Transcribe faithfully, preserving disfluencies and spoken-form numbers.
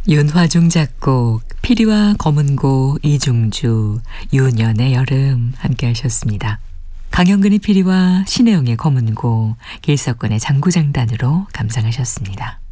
윤화중 작곡, 피리와 검은고, 이중주, 유년의 여름 함께 하셨습니다. 강영근의 피리와 신혜영의 검은고, 길석권의 장구장단으로 감상하셨습니다.